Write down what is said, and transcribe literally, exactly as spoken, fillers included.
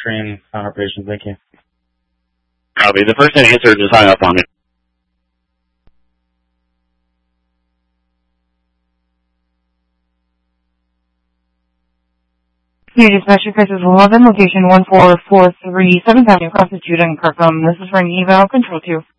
screen on operation. Thank you. Copy. The person that answered just hung up on me. New dispatcher Crisis eleven, location one four four three seventh Avenue, Constitute and Kirkham. This is for an eval control two.